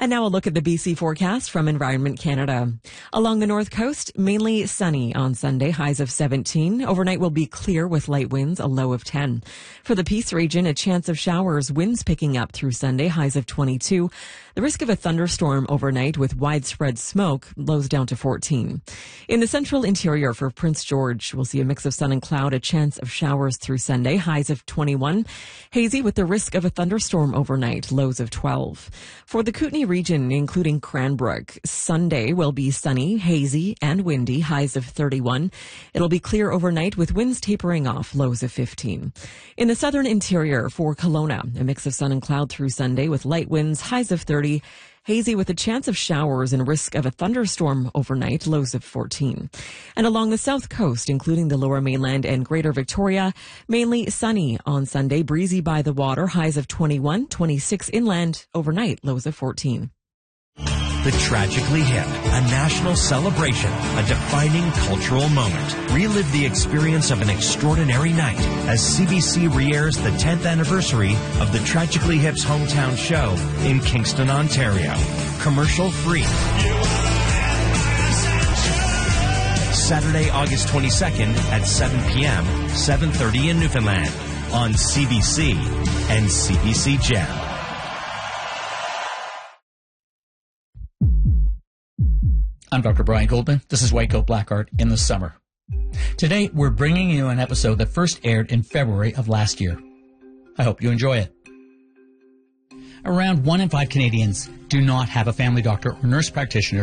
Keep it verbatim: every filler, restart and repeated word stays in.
And now a look at the B C forecast from Environment Canada. Along the north coast, mainly sunny on Sunday, highs of seventeen. Overnight will be clear with light winds, a low of ten. For the Peace region, a chance of showers, winds picking up through Sunday, highs of twenty-two. The risk of a thunderstorm overnight with widespread smoke, lows down to fourteen. In the central interior for Prince George, we'll see a mix of sun and cloud, a chance of showers through Sunday, highs of twenty-one. Hazy with the risk of a thunderstorm overnight, lows of twelve. For the Kootenay region, including Cranbrook, Sunday will be sunny, hazy, and windy, highs of thirty-one. It'll be clear overnight with winds tapering off, lows of fifteen. In the southern interior for Kelowna, a mix of sun and cloud through Sunday with light winds, highs of thirty. Hazy with a chance of showers and risk of a thunderstorm overnight, lows of fourteen. And along the south coast, including the lower mainland and greater Victoria, mainly sunny on Sunday, breezy by the water, highs of twenty-one, twenty-six inland, overnight, lows of fourteen. The Tragically Hip, a national celebration, a defining cultural moment. Relive the experience of an extraordinary night as C B C re-airs the tenth anniversary of the Tragically Hip's hometown show in Kingston, Ontario. Commercial free. Saturday, August twenty-second at seven p.m., seven thirty in Newfoundland on C B C and C B C Gem. I'm Doctor Brian Goldman. This is White Coat Black Art in the summer. Today, we're bringing you an episode that first aired in February of last year. I hope you enjoy it. Around one in five Canadians do not have a family doctor or nurse practitioner